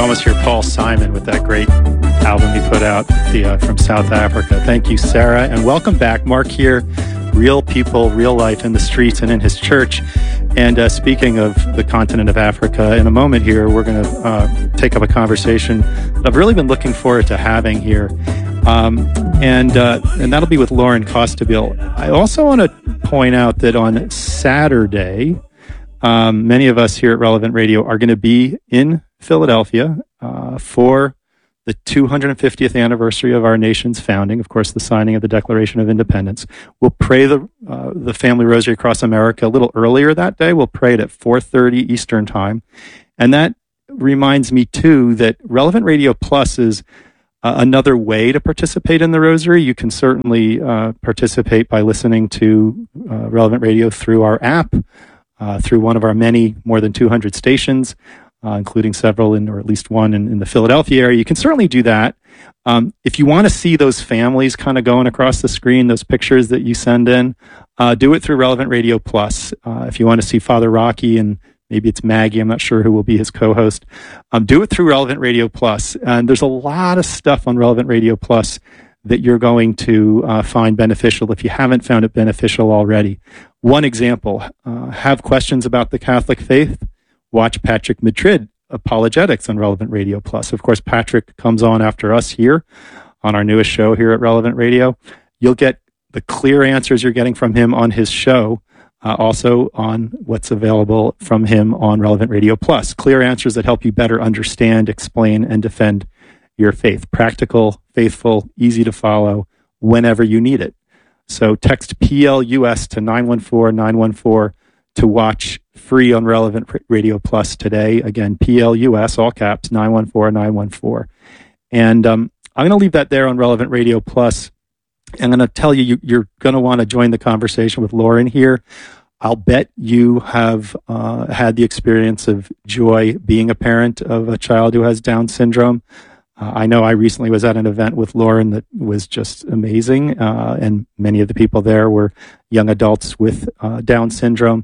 almost hear Paul Simon with that great album he put out from South Africa. Thank you, Sarah, and welcome back. Mark here, real people, real life in the streets and in his church. And speaking of the continent of Africa, in a moment here, we're going to take up a conversation that I've really been looking forward to having here. And that'll be with Lauren Costabile. I also want to point out that on Saturday, many of us here at Relevant Radio are going to be in Philadelphia for the 250th anniversary of our nation's founding, of course, the signing of the Declaration of Independence. We'll pray the Family Rosary across America a little earlier that day. We'll pray it at 4:30 Eastern Time. And that reminds me, too, that Relevant Radio Plus is another way to participate in the Rosary. You can certainly participate by listening to Relevant Radio through our app, through one of our many, more than 200 stations, including several or at least one in the Philadelphia area. You can certainly do that. If you want to see those families kind of going across the screen, those pictures that you send in, do it through Relevant Radio Plus. If you want to see Father Rocky, and maybe it's Maggie, I'm not sure who will be his co-host, do it through Relevant Radio Plus. And there's a lot of stuff on Relevant Radio Plus that you're going to find beneficial if you haven't found it beneficial already. One example, have questions about the Catholic faith? Watch Patrick Madrid, Apologetics on Relevant Radio Plus. Of course, Patrick comes on after us here on our newest show here at Relevant Radio. You'll get the clear answers you're getting from him on his show, also on what's available from him on Relevant Radio Plus. Clear answers that help you better understand, explain, and defend your faith. Practical, faithful, easy to follow whenever you need it. So text PLUS to 914-914 to watch free on Relevant Radio Plus today. Again, PLUS, all caps, 914-914. And I'm going to leave that there on Relevant Radio Plus. I'm going to tell you, you're going to want to join the conversation with Lauren here. I'll bet you have had the experience of joy being a parent of a child who has Down syndrome. I know I recently was at an event with Lauren that was just amazing, and many of the people there were young adults with Down syndrome.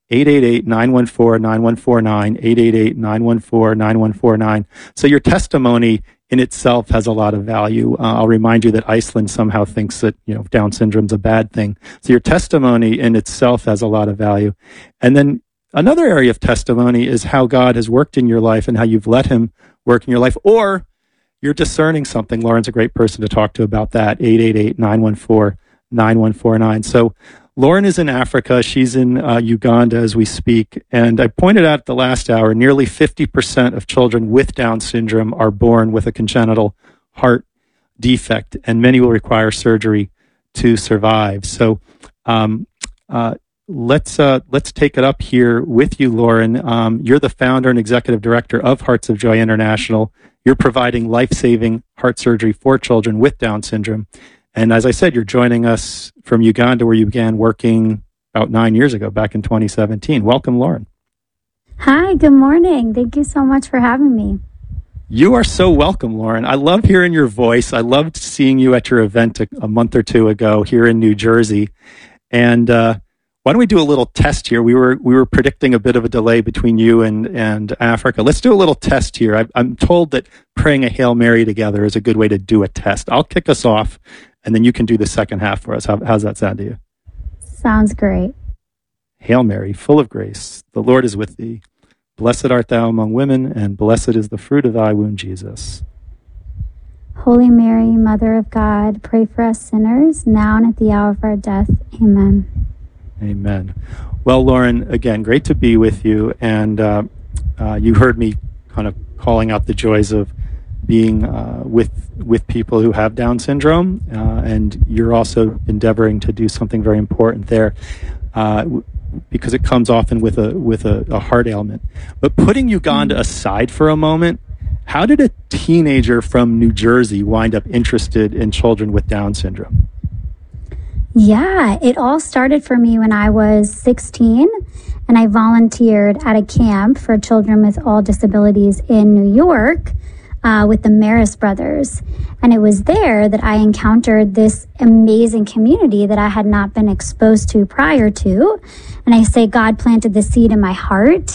888-914-9149, 888-914-9149. So your testimony in itself has a lot of value. I'll remind you that Iceland somehow thinks that, Down syndrome's a bad thing. So your testimony in itself has a lot of value. And then another area of testimony is how God has worked in your life and how you've let him work in your life, or you're discerning something. Lauren's a great person to talk to about that, 888-914-9149. So Lauren is in Africa. She's in Uganda as we speak. And I pointed out at the last hour, nearly 50% of children with Down syndrome are born with a congenital heart defect, and many will require surgery to survive. So let's take it up here with you, Lauren. You're the founder and executive director of Hearts of Joy International. You're providing life-saving heart surgery for children with Down syndrome. And as I said, you're joining us from Uganda, where you began working about 9 years ago, back in 2017. Welcome, Lauren. Hi, good morning. Thank you so much for having me. You are so welcome, Lauren. I love hearing your voice. I loved seeing you at your event a month or two ago here in New Jersey. And why don't we do a little test here? We were predicting a bit of a delay between you and Africa. Let's do a little test here. I'm told that praying a Hail Mary together is a good way to do a test. I'll kick us off, and then you can do the second half for us. How's that sound to you? Sounds great. Hail Mary, full of grace, the Lord is with thee. Blessed art thou among women, and blessed is the fruit of thy womb, Jesus. Holy Mary, Mother of God, pray for us sinners, now and at the hour of our death. Amen. Amen. Well, Lauren, again, great to be with you. And you heard me kind of calling out the joys of being with people who have Down syndrome, and you're also endeavoring to do something very important there, because it comes often with a heart ailment. But putting Uganda aside for a moment, how did a teenager from New Jersey wind up interested in children with Down syndrome? Yeah, it all started for me when I was 16, and I volunteered at a camp for children with all disabilities in New York with the Maris Brothers. And it was there that I encountered this amazing community that I had not been exposed to prior to. And I say God planted the seed in my heart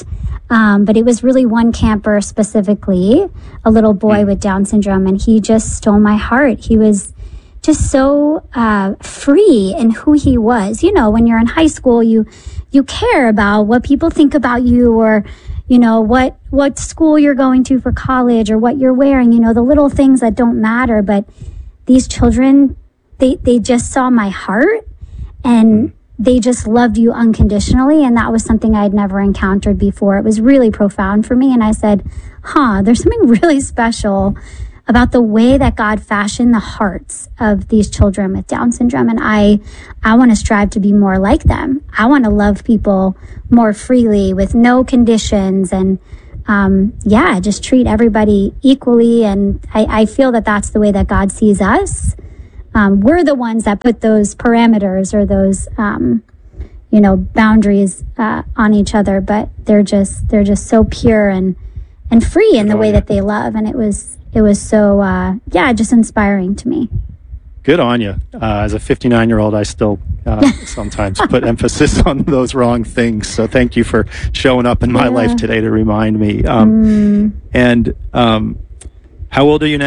But it was really one camper specifically, a little boy with Down syndrome, and he just stole my heart. He was just so free in who he was. You know, when you're in high school, you care about what people think about you, or you know what school you're going to for college, or what you're wearing. You know, the little things that don't matter. But these children, they just saw my heart, and they just loved you unconditionally. And that was something I had never encountered before. It was really profound for me. And I said, there's something really special about the way that God fashioned the hearts of these children with Down syndrome. And I want to strive to be more like them. I want to love people more freely with no conditions, and just treat everybody equally. And I feel that that's the way that God sees us. We're the ones that put those parameters or those, boundaries on each other, but they're just so pure and free in the way that they love. And it was so, just inspiring to me. Good on you. As a 59-year-old, I still sometimes put emphasis on those wrong things. So thank you for showing up in my life today to remind me. And how old are you now?